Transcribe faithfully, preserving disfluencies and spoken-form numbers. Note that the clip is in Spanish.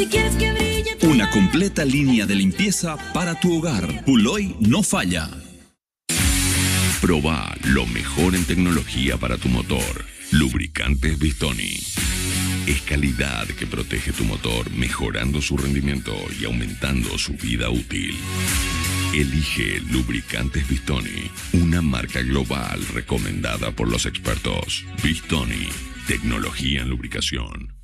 Una completa línea de limpieza para tu hogar. Puloy no falla. Proba lo mejor en tecnología para tu motor. Lubricantes Bistoni. Es calidad que protege tu motor, mejorando su rendimiento y aumentando su vida útil. Elige Lubricantes Bistoni, una marca global recomendada por los expertos. Bistoni, tecnología en lubricación.